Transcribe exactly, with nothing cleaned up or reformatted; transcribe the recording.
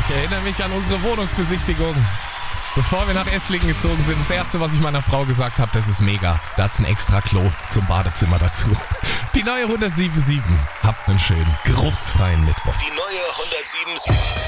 Ich erinnere mich an unsere Wohnungsbesichtigung. Bevor wir nach Esslingen gezogen sind, das erste, was ich meiner Frau gesagt habe, das ist mega. Da hat's ein extra Klo zum Badezimmer dazu. Die neue hundertsieben Komma sieben. Habt einen schönen, geruchsfreien Mittwoch. Die neue hundertsieben Komma sieben.